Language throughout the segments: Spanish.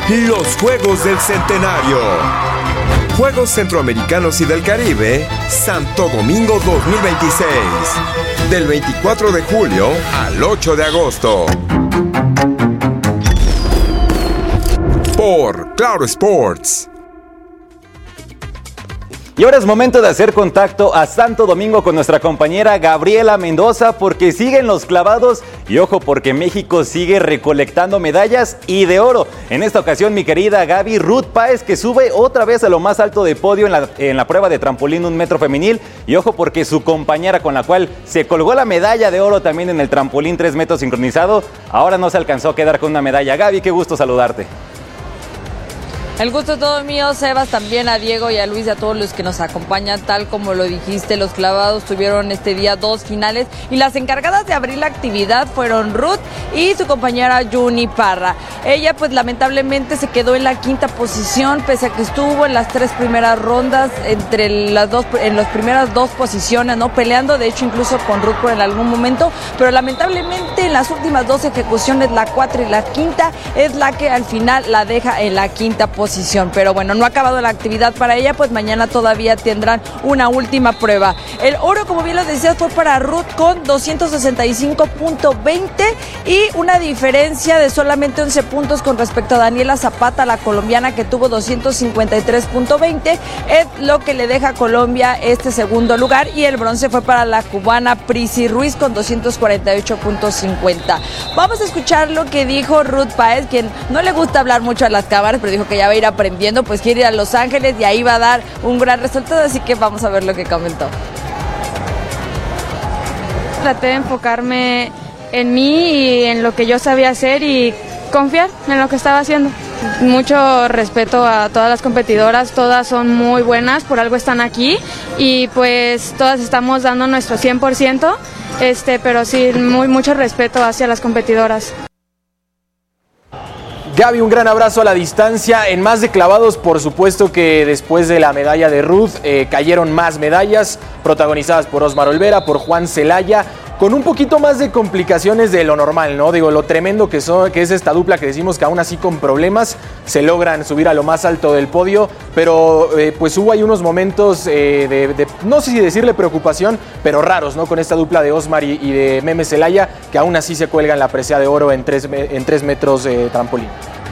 los Juegos del Centenario. Juegos Centroamericanos y del Caribe, Santo Domingo 2026. Del 24 de julio al 8 de agosto. Por Claro Sports. Y ahora es momento de hacer contacto a Santo Domingo con nuestra compañera Gabriela Mendoza, porque siguen los clavados y ojo, porque México sigue recolectando medallas y de oro. En esta ocasión, mi querida Gaby, Ruth Páez, que sube otra vez a lo más alto de podio en la prueba de trampolín 1 metro femenil. Y ojo, porque su compañera con la cual se colgó la medalla de oro también en el trampolín 3 metros sincronizado, ahora no se alcanzó a quedar con una medalla. Gaby, qué gusto saludarte. El gusto es todo mío, Sebas, también a Diego y a Luis y a todos los que nos acompañan. Tal como lo dijiste, los clavados tuvieron este día 2 finales y las encargadas de abrir la actividad fueron Ruth y su compañera Juni Parra. Ella pues lamentablemente se quedó en la 5ª posición, pese a que estuvo en las 3 primeras rondas, en las primeras 2 posiciones, ¿no? Peleando de hecho incluso con Ruth por en algún momento, pero lamentablemente en las últimas 2 ejecuciones, la 4 y la 5ª, es la que al final la deja en la 5ª posición. Pero bueno, no ha acabado la actividad para ella, pues mañana todavía tendrán una última prueba. El oro, como bien lo decías, fue para Ruth con 265.20 y una diferencia de solamente 11 puntos con respecto a Daniela Zapata, la colombiana, que tuvo 253.20, es lo que le deja a Colombia este segundo lugar, y el bronce fue para la cubana Prisi Ruiz con 248.50. Vamos a escuchar lo que dijo Ruth Páez, quien no le gusta hablar mucho a las cámaras, pero dijo que ya va a ir aprendiendo, pues quiere ir a Los Ángeles y ahí va a dar un gran resultado, así que vamos a ver lo que comentó. Traté de enfocarme en mí y en lo que yo sabía hacer y confiar en lo que estaba haciendo. Mucho respeto a todas las competidoras, todas son muy buenas, por algo están aquí y pues todas estamos dando nuestro 100%, pero sí, mucho respeto hacia las competidoras. Gaby, un gran abrazo a la distancia. En más de clavados, por supuesto que después de la medalla de Ruth cayeron más medallas protagonizadas por Osmar Olvera, por Juan Celaya, con un poquito más de complicaciones de lo normal, ¿no? Digo, lo tremendo que es esta dupla, que decimos que aún así con problemas se logran subir a lo más alto del podio, pero pues hubo ahí unos momentos no sé si decirle preocupación, pero raros, ¿no? Con esta dupla de Osmar y de Meme Celaya, que aún así se cuelgan la presea de oro en 3 metros de trampolín.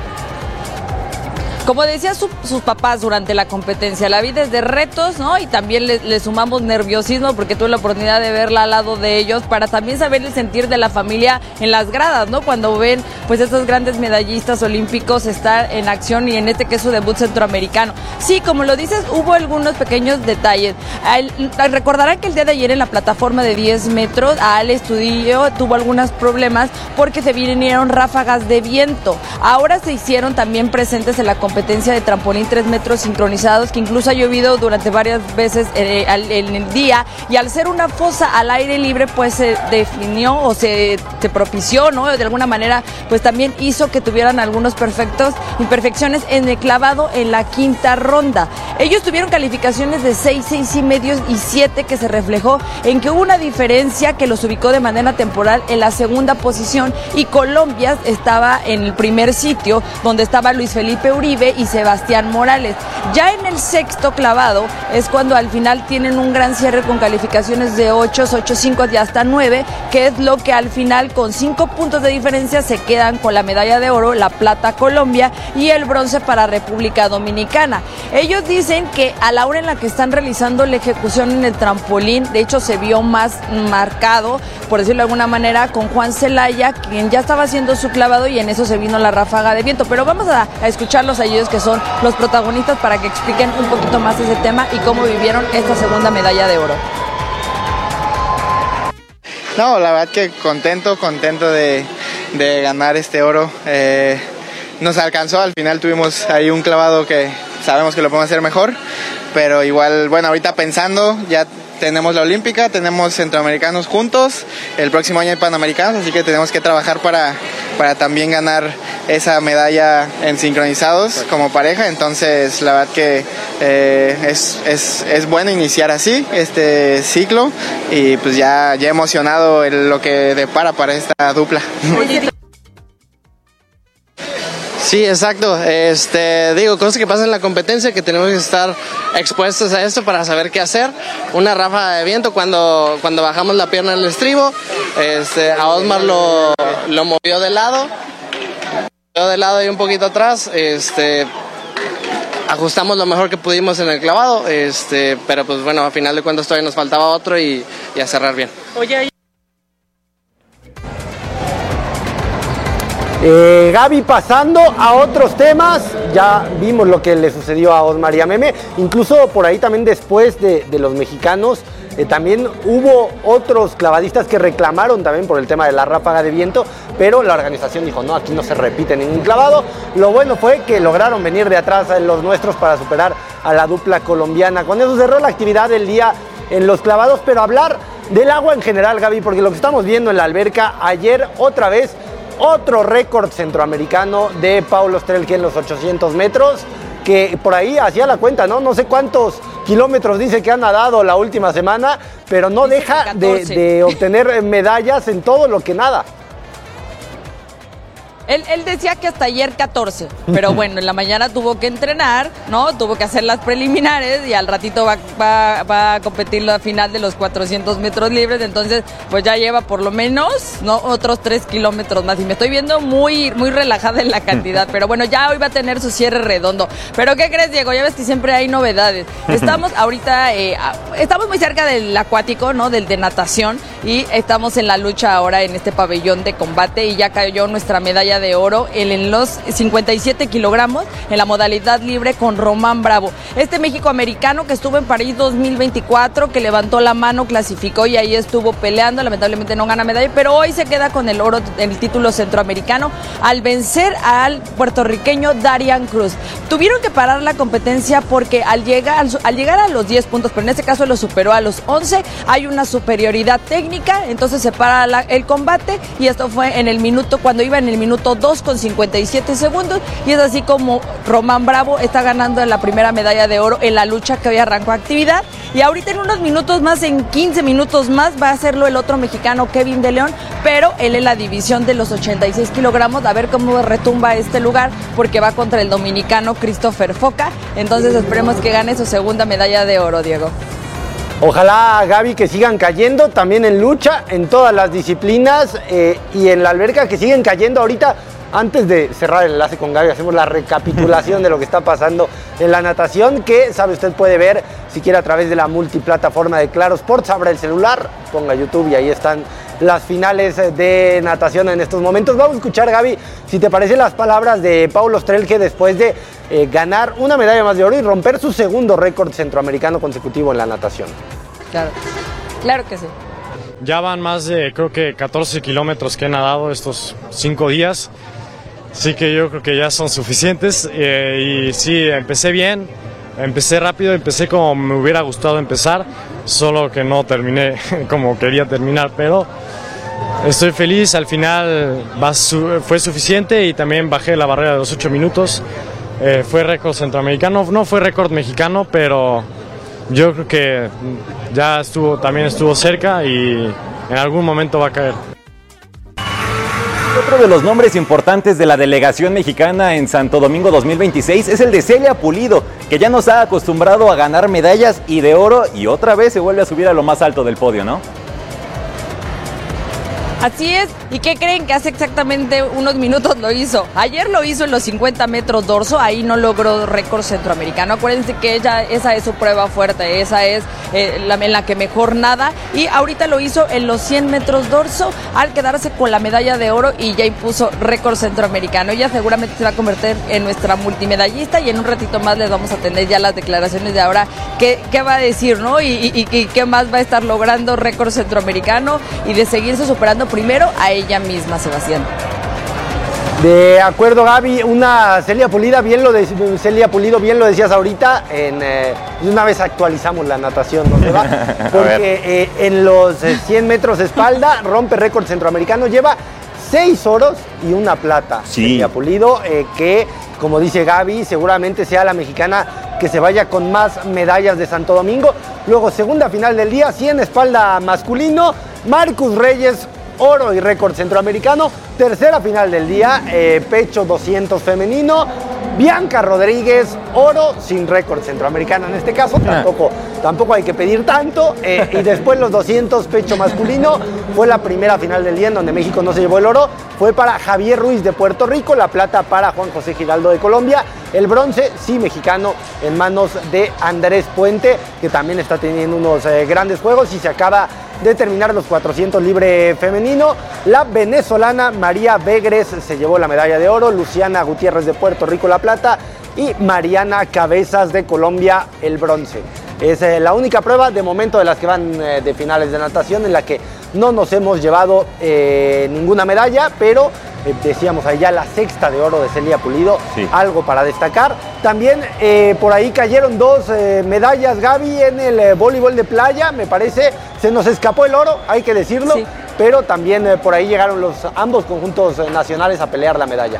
Como decían sus papás durante la competencia, la vida es de retos, ¿no? Y también le sumamos nerviosismo, porque tuve la oportunidad de verla al lado de ellos, para también saber el sentir de la familia en las gradas, ¿no? Cuando ven pues estos grandes medallistas olímpicos estar en acción, y en este que es su debut centroamericano. Sí, como lo dices, hubo algunos pequeños detalles. Recordarán que el día de ayer en la plataforma de 10 metros, Ale Estudillo tuvo algunos problemas porque se vinieron ráfagas de viento. Ahora se hicieron también presentes en la competencia de trampolín 3 metros sincronizados, que incluso ha llovido durante varias veces en el día, y al ser una fosa al aire libre, pues se definió o se propició, ¿no? De alguna manera, pues también hizo que tuvieran algunos imperfecciones en el clavado en la 5ª ronda. Ellos tuvieron calificaciones de 6, 6,5 y 7, que se reflejó en que hubo una diferencia que los ubicó de manera temporal en la 2ª posición, y Colombia estaba en el primer sitio, donde estaba Luis Felipe Uribe y Sebastián Morales. Ya en el 6º clavado es cuando al final tienen un gran cierre con calificaciones de 8, 8,5 y hasta 9, que es lo que al final, con 5 puntos de diferencia, se quedan con la medalla de oro, la plata Colombia y el bronce para República Dominicana. Ellos dicen que a la hora en la que están realizando la ejecución en el trampolín, de hecho se vio más marcado, por decirlo de alguna manera, con Juan Celaya, quien ya estaba haciendo su clavado, y en eso se vino la ráfaga de viento. Pero vamos a escucharlos a ellos, que son los protagonistas, para que expliquen un poquito más ese tema y cómo vivieron esta segunda medalla de oro. No, la verdad que contento de ganar este oro. Nos alcanzó, al final tuvimos ahí un clavado que sabemos que lo podemos hacer mejor, pero igual, bueno, ahorita pensando, ya tenemos la olímpica, tenemos centroamericanos juntos, el próximo año hay panamericanos, así que tenemos que trabajar para también ganar esa medalla en sincronizados como pareja. Entonces la verdad que es bueno iniciar así este ciclo, y pues ya emocionado lo que depara para esta dupla. Sí, exacto. Digo, cosas que pasan en la competencia, que tenemos que estar expuestos a esto para saber qué hacer. Una ráfaga de viento cuando bajamos la pierna del estribo. A Osmar lo movió de lado y un poquito atrás. Ajustamos lo mejor que pudimos en el clavado, pero pues bueno, a final de cuentas todavía nos faltaba otro y a cerrar bien. Oye, Gaby, pasando a otros temas, ya vimos lo que le sucedió a Osmar y a Meme, incluso por ahí también después de los mexicanos, también hubo otros clavadistas que reclamaron también por el tema de la ráfaga de viento, pero la organización dijo, no, aquí no se repite ningún clavado. Lo bueno fue que lograron venir de atrás los nuestros para superar a la dupla colombiana. Con eso cerró la actividad del día en los clavados, pero hablar del agua en general, Gaby, porque lo que estamos viendo en la alberca, ayer otra vez, otro récord centroamericano de Paulo Strelke en los 800 metros, que por ahí hacía la cuenta, ¿no? No sé cuántos kilómetros dice que ha nadado la última semana, pero no deja de obtener medallas en todo lo que nada. Él decía que hasta ayer 14, pero bueno, en la mañana tuvo que entrenar, ¿no? Tuvo que hacer las preliminares y al ratito va a competir la final de los 400 metros libres, entonces pues ya lleva por lo menos, ¿no? Otros 3 kilómetros más y me estoy viendo muy relajada en la cantidad, pero bueno, ya hoy va a tener su cierre redondo. ¿Pero qué crees, Diego? Ya ves que siempre hay novedades. Estamos ahorita, estamos muy cerca del acuático, ¿no? Del de natación y estamos en la lucha ahora en este pabellón de combate y ya cayó nuestra medalla de oro en los 57 kilogramos en la modalidad libre con Román Bravo. Este México-americano que estuvo en París 2024, que levantó la mano, clasificó y ahí estuvo peleando, lamentablemente no gana medalla, pero hoy se queda con el oro en el título centroamericano al vencer al puertorriqueño Darian Cruz. Tuvieron que parar la competencia porque al llegar a los 10 puntos, pero en este caso lo superó a los 11, hay una superioridad técnica, entonces se para el combate y esto fue en el minuto, cuando iba en el minuto 2 con 57 segundos y es así como Román Bravo está ganando la primera medalla de oro en la lucha que hoy arrancó actividad y ahorita en unos minutos más, en 15 minutos más va a hacerlo el otro mexicano Kevin de León, pero él en la división de los 86 kilogramos, a ver cómo retumba este lugar porque va contra el dominicano Christopher Foca, entonces esperemos que gane su segunda medalla de oro, Diego. Ojalá, Gaby, que sigan cayendo también en lucha, en todas las disciplinas y en la alberca que siguen cayendo ahorita. Antes de cerrar el enlace con Gaby, hacemos la recapitulación de lo que está pasando en la natación, que sabe usted puede ver si quiere a través de la multiplataforma de Claro Sports. Abra el celular, ponga YouTube y ahí están las finales de natación en estos momentos. Vamos a escuchar, Gaby, si te parecen las palabras de Paulo Strelke después de ganar una medalla más de oro y romper su segundo récord centroamericano consecutivo en la natación. Claro que sí. Ya van más de, creo que 14 kilómetros que he nadado estos 5 días, así que yo creo que ya son suficientes y sí, empecé bien, empecé rápido, empecé como me hubiera gustado empezar, solo que no terminé como quería terminar, pero estoy feliz, al final fue suficiente y también bajé la barrera de los 8 minutos, fue récord centroamericano, no fue récord mexicano, pero yo creo que ya también estuvo cerca y en algún momento va a caer. Otro de los nombres importantes de la delegación mexicana en Santo Domingo 2026 es el de Celia Pulido, que ya nos ha acostumbrado a ganar medallas y de oro y otra vez se vuelve a subir a lo más alto del podio, ¿no? Así es, ¿y qué creen? Que hace exactamente unos minutos lo hizo. Ayer lo hizo en los 50 metros dorso, ahí no logró récord centroamericano. Acuérdense que esa es su prueba fuerte, esa es en la que mejor nada. Y ahorita lo hizo en los 100 metros dorso al quedarse con la medalla de oro y ya impuso récord centroamericano. Ella seguramente se va a convertir en nuestra multimedallista y en un ratito más les vamos a tener ya las declaraciones de ahora qué va a decir, ¿no? Y qué más va a estar logrando récord centroamericano y de seguirse superando primero a ella misma, Sebastián. De acuerdo, Gaby, una Celia Pulido, bien lo decías ahorita, una vez actualizamos la natación, ¿no se va? Porque en los 100 metros de espalda rompe récord centroamericano, lleva 6 oros y una plata. Sí. Celia Pulido, que como dice Gaby, seguramente sea la mexicana que se vaya con más medallas de Santo Domingo. Luego, segunda final del día, 100 espalda masculino, Marcus Reyes, oro y récord centroamericano. Tercera final del día, pecho 200 femenino. Bianca Rodríguez, oro sin récord centroamericano en este caso, tampoco hay que pedir tanto. Y después los 200 pecho masculino, fue la primera final del día en donde México no se llevó el oro. Fue para Javier Ruiz de Puerto Rico, la plata para Juan José Giraldo de Colombia. El bronce, sí, mexicano, en manos de Andrés Puente, que también está teniendo unos grandes juegos y se acaba de terminar los 400 libre femenino. La venezolana María Vegres se llevó la medalla de oro, Luciana Gutiérrez de Puerto Rico la plata y Mariana Cabezas de Colombia el bronce. Es la única prueba de momento de las que van de finales de natación en la que no nos hemos llevado ninguna medalla, pero decíamos allá la sexta de oro de Celia Pulido, sí. Algo para destacar. También por ahí cayeron 2 medallas, Gaby, en el voleibol de playa, me parece, se nos escapó el oro, hay que decirlo, sí. Pero también por ahí llegaron ambos conjuntos nacionales a pelear la medalla.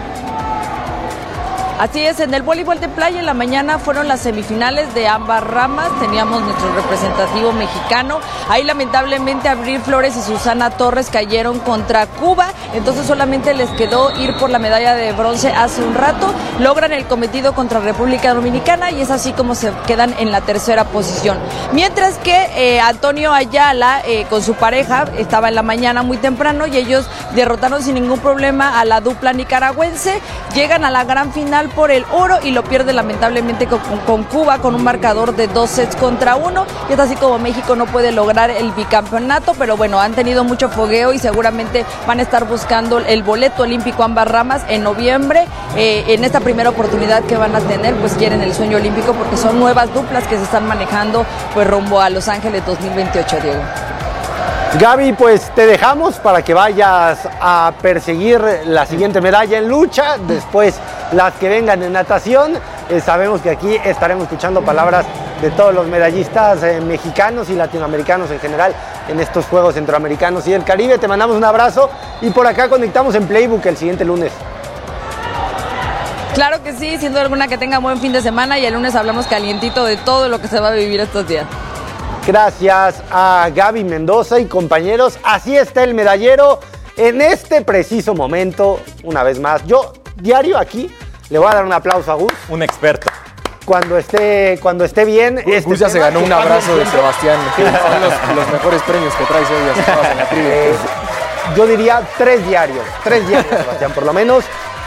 Así es, en el voleibol de playa en la mañana fueron las semifinales de ambas ramas, teníamos nuestro representativo mexicano, ahí lamentablemente Abril Flores y Susana Torres cayeron contra Cuba, entonces solamente les quedó ir por la medalla de bronce hace un rato, logran el cometido contra República Dominicana y es así como se quedan en la tercera posición. Mientras que Antonio Ayala con su pareja estaba en la mañana muy temprano y ellos derrotaron sin ningún problema a la dupla nicaragüense, llegan a la gran final por el oro y lo pierde lamentablemente con Cuba con un marcador de 2-1 y es así como México no puede lograr el bicampeonato, pero bueno, han tenido mucho fogueo y seguramente van a estar buscando el boleto olímpico ambas ramas en noviembre. En esta primera oportunidad que van a tener, pues quieren el sueño olímpico porque son nuevas duplas que se están manejando pues rumbo a Los Ángeles 2028, Diego. Gaby, pues te dejamos para que vayas a perseguir la siguiente medalla en lucha, después las que vengan en natación. Sabemos que aquí estaremos escuchando palabras de todos los medallistas mexicanos y latinoamericanos en general en estos Juegos Centroamericanos y del Caribe. Te mandamos un abrazo y por acá conectamos en Playbook el siguiente lunes. Claro que sí, sin duda alguna que tengan buen fin de semana y el lunes hablamos calientito de todo lo que se va a vivir estos días. Gracias a Gaby Mendoza y compañeros. Así está el medallero en este preciso momento. Una vez más, yo diario aquí le voy a dar un aplauso a Gus. Un experto. Cuando esté bien. Gus ya se ganó un abrazo de Sebastián. Que son los mejores premios que traes hoy ya estabas en la trivia. Yo diría 3 diarios, Sebastián, por lo menos.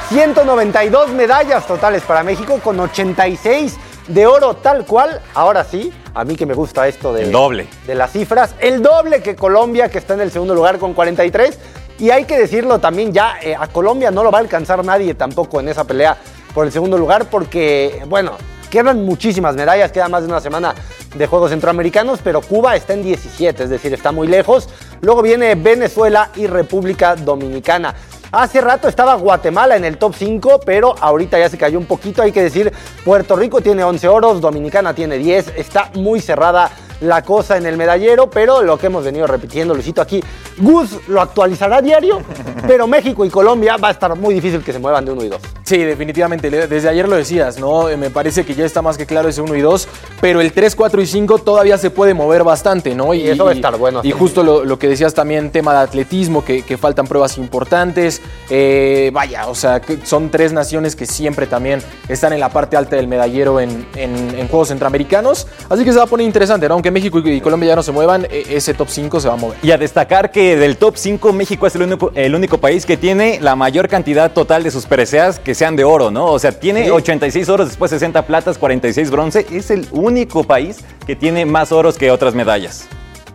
192 medallas totales para México con 86 de oro tal cual. Ahora sí, a mí que me gusta esto de, el doble de las cifras. El doble que Colombia, que está en el segundo lugar con 43. Y hay que decirlo también ya, a Colombia no lo va a alcanzar nadie tampoco en esa pelea por el segundo lugar porque, bueno, quedan muchísimas medallas, queda más de una semana de Juegos Centroamericanos, pero Cuba está en 17, es decir, está muy lejos. Luego viene Venezuela y República Dominicana. Hace rato estaba Guatemala en el top 5, pero ahorita ya se cayó un poquito. Hay que decir, Puerto Rico tiene 11 oros, Dominicana tiene 10. Está muy cerrada la cosa en el medallero, pero lo que hemos venido repitiendo, Luisito, aquí, Gus lo actualizará diario, pero México y Colombia va a estar muy difícil que se muevan de 1 y 2. Sí, definitivamente, desde ayer lo decías, ¿no? Me parece que ya está más que claro ese 1 y 2, pero el 3, 4 y 5 todavía se puede mover bastante, ¿no? Y eso va a estar bueno. Y justo lo que decías también, tema de atletismo, que faltan pruebas importantes, vaya, o sea, que son 3 naciones que siempre también están en la parte alta del medallero en Juegos Centroamericanos, así que se va a poner interesante, ¿no? Aunque México y Colombia ya no se muevan, ese top 5 se va a mover. Y a destacar que del top 5 México es el único país que tiene la mayor cantidad total de sus preseas que sean de oro, ¿no? O sea, tiene 86 oros, después 60 platas, 46 bronce. Es el único país que tiene más oros que otras medallas.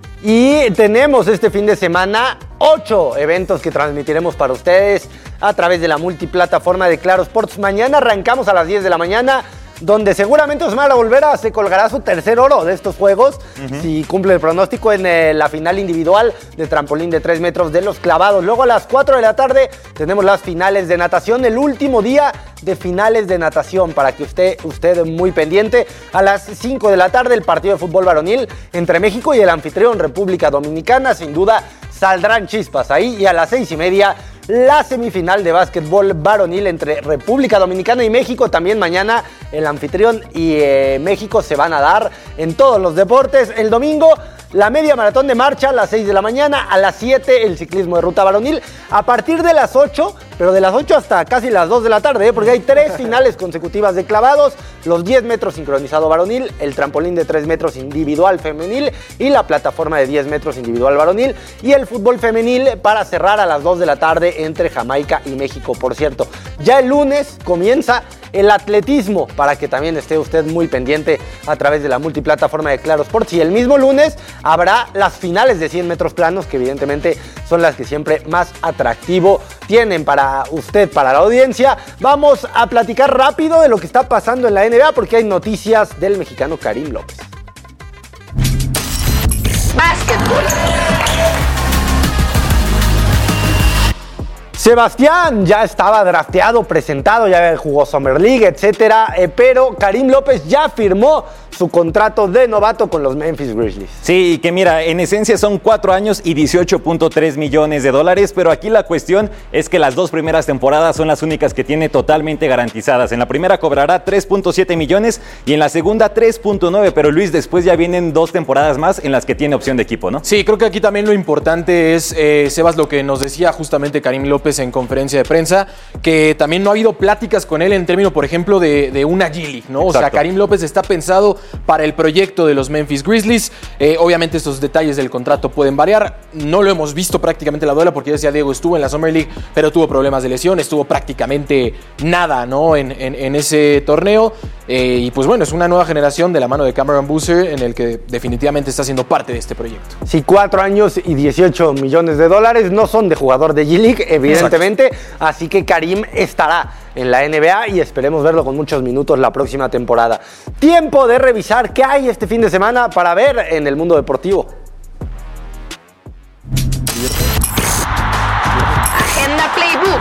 Y tenemos este fin de semana 8 eventos que transmitiremos para ustedes a través de la multiplataforma de Claro Sports. Mañana arrancamos a las 10 de la mañana, donde seguramente Osmar Olvera se colgará su tercer oro de estos Juegos, si cumple el pronóstico en la final individual de trampolín de 3 metros de los clavados. Luego a las 4 de la tarde tenemos las finales de natación, el último día de finales de natación, para que usted muy pendiente. A las 5 de la tarde el partido de fútbol varonil entre México y el anfitrión República Dominicana. Sin duda saldrán chispas ahí. Y a las 6:30 la semifinal de básquetbol varonil entre República Dominicana y México. También mañana el anfitrión y México se van a dar en todos los deportes. El domingo la media maratón de marcha a las 6 de la mañana, a las 7 el ciclismo de ruta varonil, a partir de las 8, pero de las 8 hasta casi las 2 de la tarde, porque hay 3 finales consecutivas de clavados, los 10 metros sincronizado varonil, el trampolín de 3 metros individual femenil y la plataforma de 10 metros individual varonil y el fútbol femenil para cerrar a las 2 de la tarde entre Jamaica y México. Por cierto, ya el lunes comienza el atletismo, para que también esté usted muy pendiente a través de la multiplataforma de Claro Sports. Y el mismo lunes habrá las finales de 100 metros planos, que evidentemente son las que siempre más atractivo tienen para usted, para la audiencia. Vamos a platicar rápido de lo que está pasando en la NBA, porque hay noticias del mexicano Karim López. Básquetbol. Sebastián ya estaba drafteado, presentado, ya jugó Summer League, etcétera, pero Karim López ya firmó su contrato de novato con los Memphis Grizzlies. Sí, que mira, en esencia son 4 años y $18.3 millones, pero aquí la cuestión es que las 2 primeras temporadas son las únicas que tiene totalmente garantizadas. En la primera cobrará 3.7 millones y en la segunda 3.9, pero Luis, después ya vienen 2 temporadas más en las que tiene opción de equipo, ¿no? Sí, creo que aquí también lo importante es, Sebas, lo que nos decía justamente Karim López en conferencia de prensa, que también no ha habido pláticas con él en términos, por ejemplo, de una G-League, ¿no? Exacto. O sea, Karim López está pensado para el proyecto de los Memphis Grizzlies. Obviamente estos detalles del contrato pueden variar. No lo hemos visto prácticamente en la duela, porque ya decía Diego, estuvo en la Summer League, pero tuvo problemas de lesión, estuvo prácticamente nada, ¿no? en ese torneo. Y pues bueno, es una nueva generación de la mano de Cameron Boozer, en el que definitivamente está siendo parte de este proyecto. Sí, 4 años y $18 millones no son de jugador de G-League, evidentemente. Exacto. Así que Karim estará en la NBA y esperemos verlo con muchos minutos la próxima temporada. Tiempo de revisar qué hay este fin de semana para ver en el mundo deportivo. Agenda Playbook.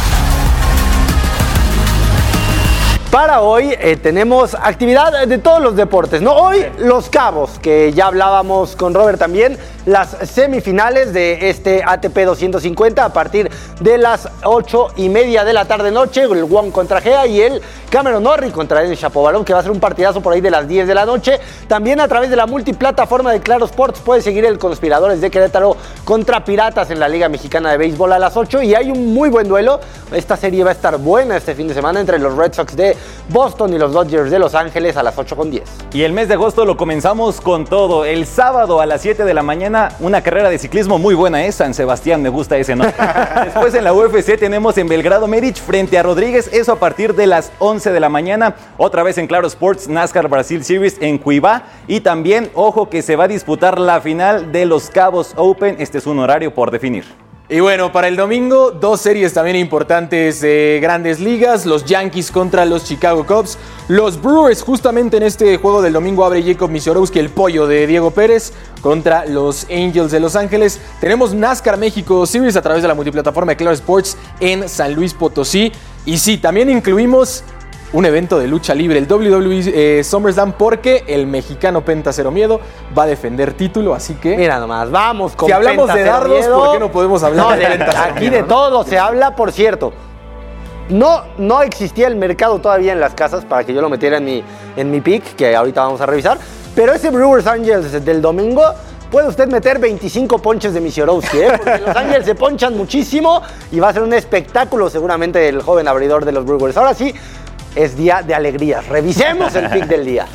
Para hoy tenemos actividad de todos los deportes, ¿no? Hoy Los Cabos, que ya hablábamos con Robert también, las semifinales de este ATP 250 a partir de las 8:30 de la tarde-noche, el Wong contra Gea y el Cameron Norrie contra el Shapovalov, que va a ser un partidazo por ahí de las 10 de la noche. También a través de la multiplataforma de Claro Sports puedes seguir el Conspiradores de Querétaro contra Piratas en la Liga Mexicana de Béisbol a las 8 y hay un muy buen duelo. Esta serie va a estar buena este fin de semana entre los Red Sox de Boston y los Dodgers de Los Ángeles a las 8:10. Y el mes de agosto lo comenzamos con todo. El sábado a las 7 de la mañana, una carrera de ciclismo muy buena, San Sebastián, me gusta ese, ¿no? Después en la UFC tenemos en Belgrado Medic frente a Rodríguez, eso a partir de las 11 de la mañana. Otra vez en Claro Sports, NASCAR Brasil Series en Cuiabá. Y también, ojo, que se va a disputar la final de Los Cabos Open. Este es un horario por definir. Y bueno, para el domingo, 2 series también importantes de Grandes Ligas. Los Yankees contra los Chicago Cubs. Los Brewers, justamente en este juego del domingo, abre Jacob Misiorowski, el pollo de Diego Pérez, contra los Angels de Los Ángeles. Tenemos NASCAR México Series a través de la multiplataforma de Claro Sports en San Luis Potosí. Y sí, también incluimos un evento de lucha libre, el WWE SummerSlam, porque el mexicano Penta Cero Miedo va a defender título, así que... Mira nomás, vamos con si hablamos de dardos, Miedo, ¿por qué no podemos hablar de Penta Cero aquí Miedo? De todo se habla, por cierto. No existía el mercado todavía en las casas para que yo lo metiera en mi pick, que ahorita vamos a revisar, pero ese Brewers Angels del domingo... Puede usted meter 25 ponches de Misiorowski, porque Los Ángeles se ponchan muchísimo y va a ser un espectáculo seguramente el joven abridor de los Brewers. Ahora sí, es día de alegrías. Revisemos el pick del día.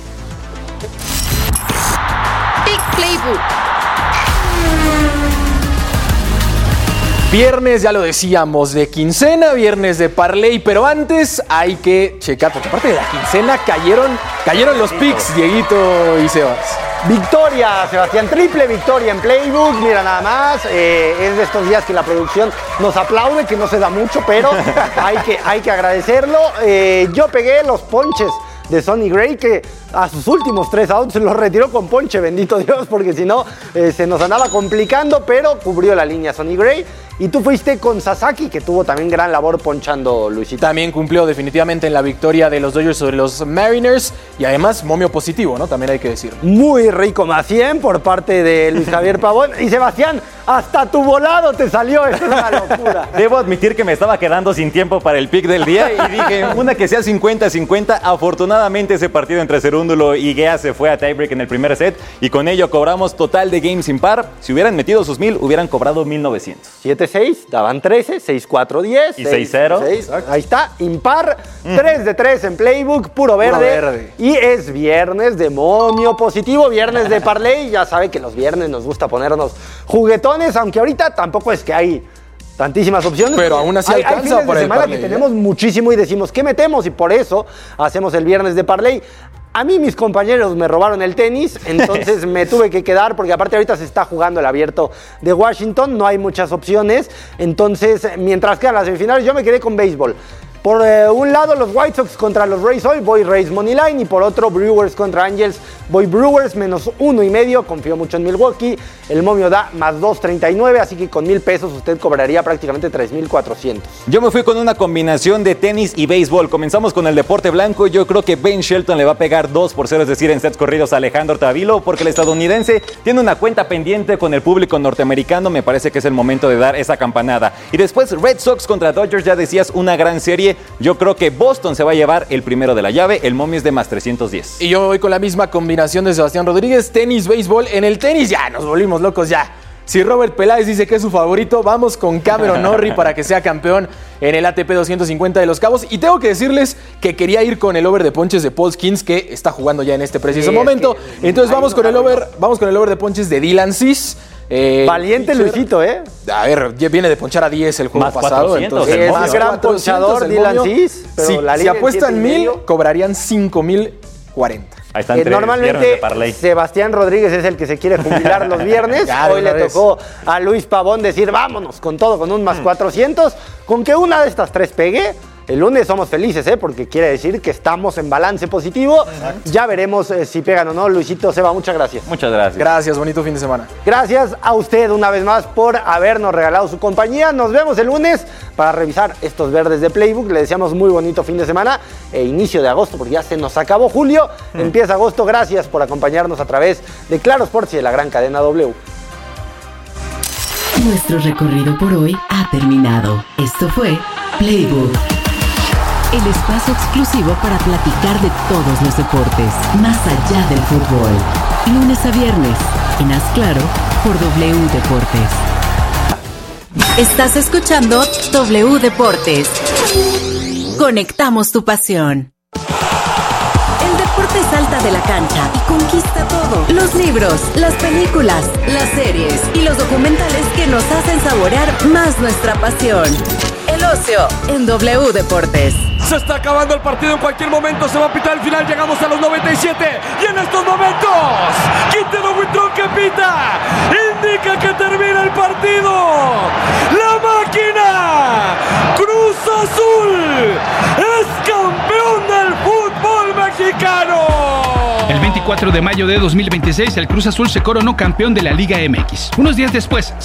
Pick Playbook. Viernes, ya lo decíamos, de quincena, viernes de parlay, pero antes hay que checar, porque aparte de la quincena cayeron los picks, Dieguito y Sebas. Victoria, Sebastián, triple victoria en Playbook, mira nada más, es de estos días que la producción nos aplaude, que no se da mucho, pero hay que agradecerlo. Yo pegué los ponches de Sonny Gray, que a sus últimos 3 outs los retiró con ponche, bendito Dios, porque si no se nos andaba complicando, pero cubrió la línea Sonny Gray. Y tú fuiste con Sasaki, que tuvo también gran labor ponchando, Luisito. También cumplió definitivamente en la victoria de los Dodgers sobre los Mariners. Y además, momio positivo, ¿no? También hay que decir. Muy rico, más 100 por parte de Luis Javier Pavón. Y Sebastián, hasta tu volado te salió. Esto es una locura. Debo admitir que me estaba quedando sin tiempo para el pick del día. Y dije, una que sea 50-50. Afortunadamente, ese partido entre Ceruzzi Cerúndulo y Guea se fue a tiebreak en el primer set y con ello cobramos total de games impar. Si hubieran metido sus 1000, hubieran cobrado 1900. 7-6, daban 13, 6-4, 10. Y 6-0. Ahí está, impar, 3 de 3 en Playbook, puro verde. Y es viernes de momio positivo, viernes de parlay. Ya sabe que los viernes nos gusta ponernos juguetones, aunque ahorita tampoco es que hay tantísimas opciones. Pero aún así alcanza hay fines por de el semana parlay, que tenemos muchísimo y decimos, ¿qué metemos? Y por eso hacemos el viernes de parlay. A mí mis compañeros me robaron el tenis, entonces me tuve que quedar porque aparte ahorita se está jugando el abierto de Washington, no hay muchas opciones, entonces mientras quedan las semifinales yo me quedé con béisbol. Por un lado los White Sox contra los Rays hoy, voy Rays Moneyline y por otro Brewers contra Angels, voy Brewers menos 1.5, confío mucho en Milwaukee, el momio da más 2.39, así que con 1,000 pesos usted cobraría prácticamente 3,400. Yo me fui con una combinación de tenis y béisbol. Comenzamos con el deporte blanco. Yo creo que Ben Shelton le va a pegar 2-0, es decir, en sets corridos a Alejandro Tavilo, porque el estadounidense tiene una cuenta pendiente con el público norteamericano. Me parece que es el momento de dar esa campanada. Y después Red Sox contra Dodgers, ya decías, una gran serie. Yo creo que Boston se va a llevar el primero de la llave. El momio es de más 310. Y yo voy con la misma combinación de Sebastián Rodríguez, tenis, béisbol. En el tenis ya nos volvimos locos ya. Si Robert Peláez dice que es su favorito, vamos con Cameron Norrie para que sea campeón en el ATP 250 de Los Cabos. Y tengo que decirles que quería ir con el over de ponches de Paul Skeens, que está jugando ya en este preciso momento. Entonces vamos con el over de ponches de Dylan Cis. Valiente Luisito, A ver, viene de ponchar a 10 el juego más pasado. 400, entonces es más gran ponchador Dylan Cis. Si apuestan 1,000, cobrarían 5,040. Ahí están normalmente Sebastián Rodríguez es el que se quiere jubilar los viernes. Claro, hoy le tocó a Luis Pavón decir vámonos con todo, con un más 400. Con que una de estas tres pegue, el lunes somos felices, porque quiere decir que estamos en balance positivo. Exacto. Ya veremos si pegan o no. Luisito, Seba, muchas gracias. Muchas gracias. Gracias, bonito fin de semana. Gracias a usted una vez más por habernos regalado su compañía. Nos vemos el lunes para revisar estos verdes de Playbook. Le deseamos muy bonito fin de semana e inicio de agosto, porque ya se nos acabó julio. Empieza agosto. Gracias por acompañarnos a través de Claro Sports y de la gran cadena W. Nuestro recorrido por hoy ha terminado. Esto fue Playbook, el espacio exclusivo para platicar de todos los deportes, más allá del fútbol. Lunes a viernes, en Haz Claro, por W Deportes. Estás escuchando W Deportes. Conectamos tu pasión. El deporte salta de la cancha y conquista todo. Los libros, las películas, las series y los documentales que nos hacen saborear más nuestra pasión. El ocio en W Deportes. Se está acabando el partido, en cualquier momento se va a pitar el final, llegamos a los 97 y en estos momentos Quintero Huitrón que pita indica que termina el partido. La máquina Cruz Azul es campeón del fútbol mexicano. El 24 de mayo de 2026 el Cruz Azul se coronó campeón de la Liga MX. Unos días después